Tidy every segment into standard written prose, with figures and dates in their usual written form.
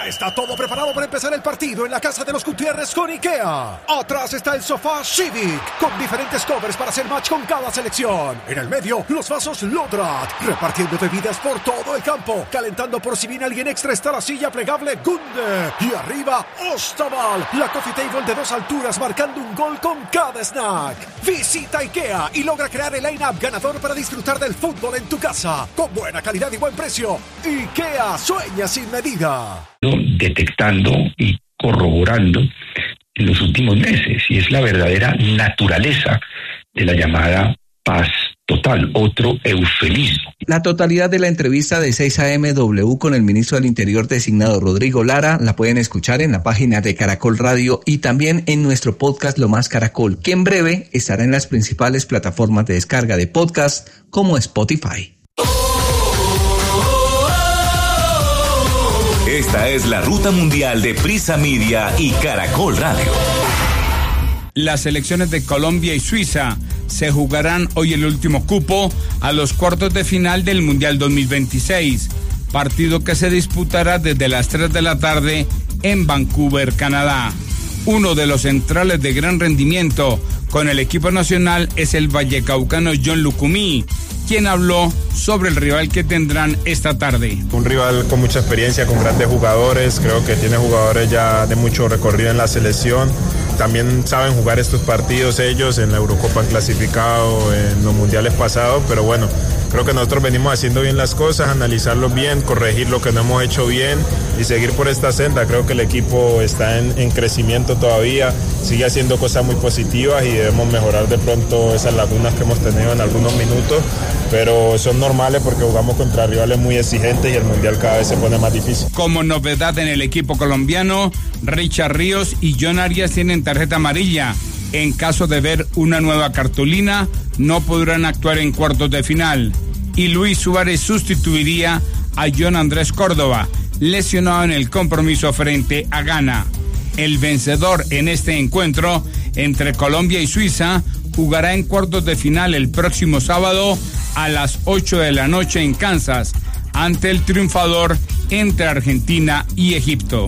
Ya está todo preparado para empezar el partido en la casa de los Gutiérrez con IKEA. Atrás está el sofá Civic, con diferentes covers para hacer match con cada selección. En el medio, los vasos Lodrat, repartiendo bebidas por todo el campo. Calentando por si viene alguien extra está la silla plegable Gunde. Y arriba, Ostaval, la coffee table de 2 alturas marcando un gol con cada snack. Visita IKEA y logra crear el line-up ganador para disfrutar del fútbol en tu casa. Con buena calidad y buen precio. IKEA sueña sin medida. Detectando y corroborando en los últimos meses, y es la verdadera naturaleza de la llamada paz total, otro eufemismo. La totalidad de la entrevista de 6 AM W con el ministro del Interior designado Rodrigo Lara la pueden escuchar en la página de Caracol Radio y también en nuestro podcast Lo Más Caracol, que en breve estará en las principales plataformas de descarga de podcast como Spotify. Esta es la ruta mundial de Prisa Media y Caracol Radio. Las selecciones de Colombia y Suiza se jugarán hoy el último cupo a los cuartos de final del Mundial 2026, partido que se disputará desde las 3 de la tarde en Vancouver, Canadá. Uno de los centrales de gran rendimiento con el equipo nacional es el vallecaucano John Lucumí, quien habló sobre el rival que tendrán esta tarde. Un rival con mucha experiencia, con grandes jugadores, creo que tiene jugadores ya de mucho recorrido en la selección. También saben jugar estos partidos ellos, en la Eurocopa han clasificado, en los mundiales pasados, pero bueno, creo que nosotros venimos haciendo bien las cosas, analizarlo bien, corregir lo que no hemos hecho bien y seguir por esta senda. Creo que el equipo está en crecimiento todavía, sigue haciendo cosas muy positivas y debemos mejorar de pronto esas lagunas que hemos tenido en algunos minutos, pero son normales porque jugamos contra rivales muy exigentes y el mundial cada vez se pone más difícil. Como novedad en el equipo colombiano, Richard Ríos y John Arias tienen tarjeta amarilla. En caso de ver una nueva cartulina, no podrán actuar en cuartos de final. Y Luis Suárez sustituiría a John Andrés Córdoba, lesionado en el compromiso frente a Ghana. El vencedor en este encuentro entre Colombia y Suiza jugará en cuartos de final el próximo sábado a las 8 de la noche en Kansas, ante el triunfador entre Argentina y Egipto.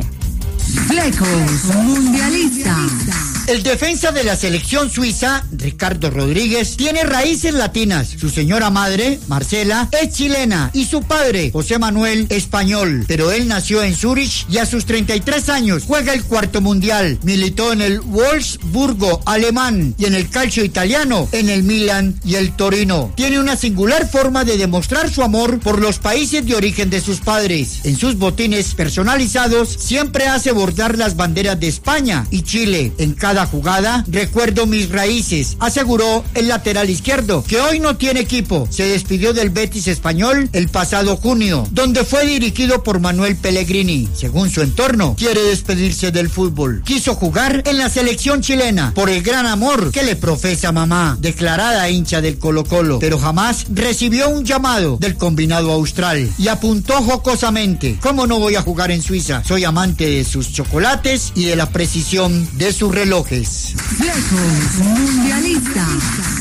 Flecos Mundialista. El defensa de la selección suiza, Ricardo Rodríguez, tiene raíces latinas. Su señora madre, Marcela, es chilena y su padre, José Manuel, español. Pero él nació en Zúrich y a sus 33 años juega el cuarto mundial. Militó en el Wolfsburgo alemán y en el calcio italiano, en el Milan y el Torino. Tiene una singular forma de demostrar su amor por los países de origen de sus padres. En sus botines personalizados siempre hace bordar las banderas de España y Chile. En cada jugada, recuerdo mis raíces, aseguró el lateral izquierdo, que hoy no tiene equipo. Se despidió del Betis español el pasado junio, donde fue dirigido por Manuel Pellegrini. Según su entorno, quiere despedirse del fútbol. Quiso jugar en la selección chilena por el gran amor que le profesa mamá, declarada hincha del Colo-Colo, pero jamás recibió un llamado del combinado austral y apuntó jocosamente: ¿cómo no voy a jugar en Suiza? Soy amante de sus chocolates y de la precisión de sus relojes. Flecos Mundialista.